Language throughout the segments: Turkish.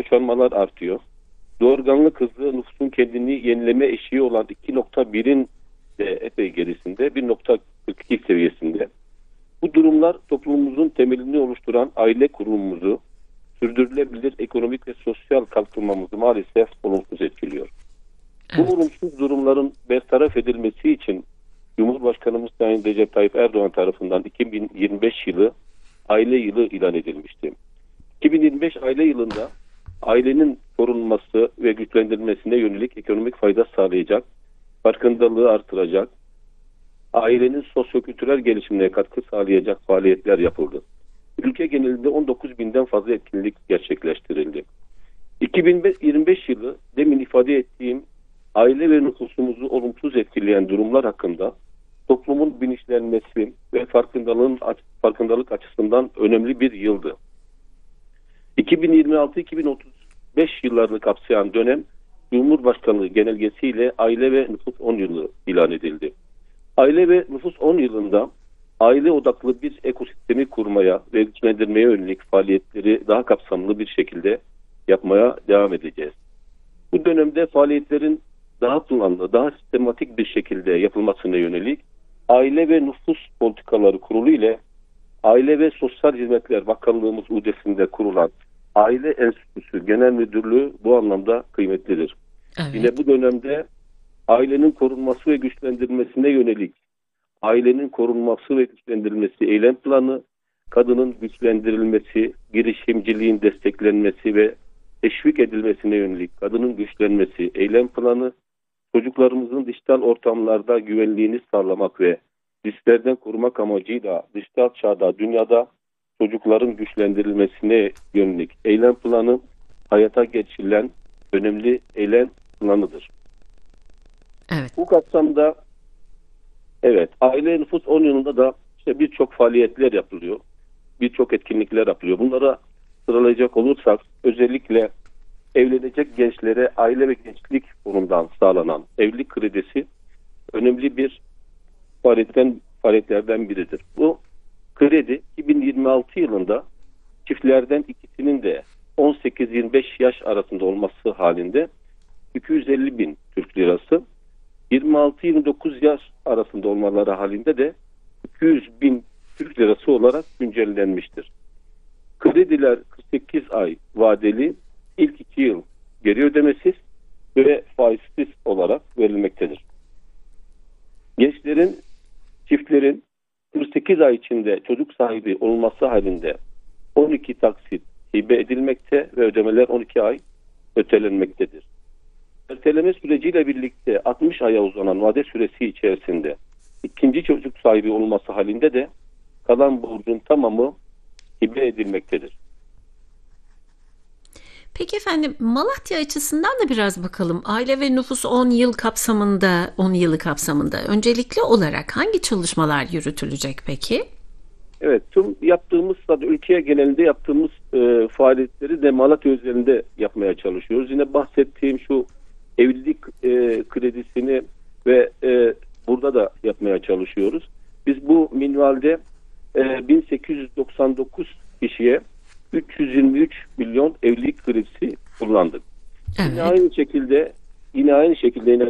boşanmalar artıyor. Doğurganlık hızı nüfusun kendini yenileme eşiği olan 2.1'in de epey gerisinde, 1.42 seviyesinde. Bu durumlar toplumumuzun temelini oluşturan aile kurumumuzu, sürdürülebilir ekonomik ve sosyal kalkınmamızı maalesef olumsuz etkiliyor. Bu Evet. olumsuz durumların bertaraf edilmesi için Cumhurbaşkanımız Sayın Recep Tayyip Erdoğan tarafından 2025 yılı aile yılı ilan edilmişti. 2025 aile yılında ailenin korunması ve güçlendirilmesine yönelik ekonomik fayda sağlayacak, farkındalığı artıracak, ailenin sosyokültürel gelişimine katkı sağlayacak faaliyetler yapıldı. Ülke genelinde 19 binden fazla etkinlik gerçekleştirildi. 2025 yılı demin ifade ettiğim aile ve nüfusumuzu olumsuz etkileyen durumlar hakkında toplumun bilinçlenmesi ve farkındalık açısından önemli bir yıldı. 2026-2035 yıllarını kapsayan dönem Cumhurbaşkanlığı genelgesiyle aile ve nüfus 10 yılı ilan edildi. Aile ve nüfus 10 yılında aile odaklı bir ekosistemi kurmaya ve güçlendirmeye yönelik faaliyetleri daha kapsamlı bir şekilde yapmaya devam edeceğiz. Bu dönemde faaliyetlerin daha planlı, daha sistematik bir şekilde yapılmasına yönelik Aile ve Nüfus Politikaları Kurulu ile Aile ve Sosyal Hizmetler Bakanlığımız UDES'inde kurulan Aile Enstitüsü Genel Müdürlüğü bu anlamda kıymetlidir. Evet. Yine bu dönemde ailenin korunması ve güçlendirilmesine yönelik ailenin korunması ve güçlendirilmesi eylem planı, kadının güçlendirilmesi, girişimciliğin desteklenmesi ve teşvik edilmesine yönelik kadının güçlenmesi eylem planı, çocuklarımızın dijital ortamlarda güvenliğini sağlamak ve risklerden korumak amacıyla dijital çağda dünyada çocukların güçlendirilmesine yönelik eylem planı hayata geçirilen önemli eylem planıdır. Evet. Bu kapsamda aile nüfus 10 yılında da birçok faaliyetler yapılıyor. Birçok etkinlikler yapılıyor. Bunlara sıralayacak olursak özellikle evlenecek gençlere Aile ve Gençlik Fonu'ndan sağlanan evlilik kredisi önemli bir faaliyetlerden biridir. Bu kredi 2026 yılında çiftlerden ikisinin de 18-25 yaş arasında olması halinde 250 bin Türk lirası, 26-29 yaş arasında olmaları halinde de 200 bin Türk lirası olarak güncellenmiştir. Krediler 48 ay vadeli, ilk 2 yıl geri ödemesiz ve faizsiz olarak verilmektedir. Gençlerin, çiftlerin 48 ay içinde çocuk sahibi olması halinde 12 taksit hibe edilmekte ve ödemeler 12 ay ötelenmektedir. Erteleme süreciyle birlikte 60 aya uzanan vade süresi içerisinde ikinci çocuk sahibi olması halinde de kalan borcun tamamı hibe edilmektedir. Peki efendim, Malatya açısından da biraz bakalım. Aile ve nüfus 10 yılı kapsamında öncelikli olarak hangi çalışmalar yürütülecek peki? Evet, tüm yaptığımız, ülkeye genelinde yaptığımız faaliyetleri de Malatya özelinde yapmaya çalışıyoruz. Yine bahsettiğim şu evlilik kredisini ve burada da yapmaya çalışıyoruz. Biz bu minvalde 1899 kişiye 323 milyon evlilik kredisi kullandık. Evet. Yine aynı şekilde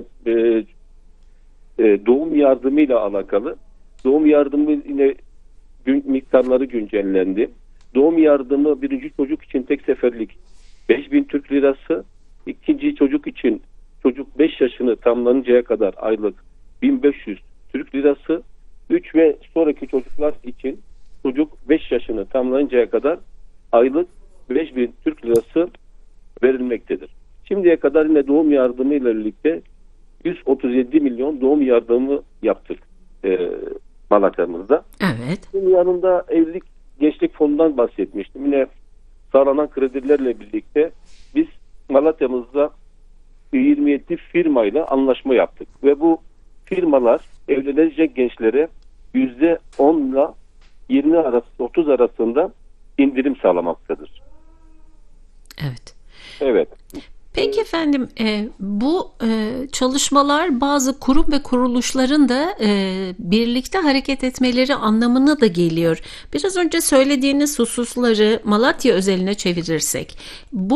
doğum yardımıyla alakalı. Doğum yardımı yine miktarları güncellendi. Doğum yardımı birinci çocuk için tek seferlik 5.000 Türk lirası, ikinci çocuk için çocuk 5 yaşını tamamlanıncaya kadar aylık 1.500 Türk lirası, 3 ve sonraki çocuklar için çocuk 5 yaşını tamamlanıncaya kadar aylık 5.000 Türk lirası verilmektedir. Şimdiye kadar yine doğum yardımı ile birlikte 137 milyon doğum yardımı yaptık Malatya'mızda. Evet. Bunun yanında evlilik gençlik fonundan bahsetmiştim. Yine sağlanan kredilerle birlikte biz Malatya'mızda 27 firmayla anlaşma yaptık. Ve bu firmalar evlenecek gençlere %10 ile 30 arasında indirim sağlamaktadır. Evet. Evet. Peki efendim, bu çalışmalar bazı kurum ve kuruluşların da birlikte hareket etmeleri anlamına da geliyor. Biraz önce söylediğiniz hususları Malatya özeline çevirirsek, bu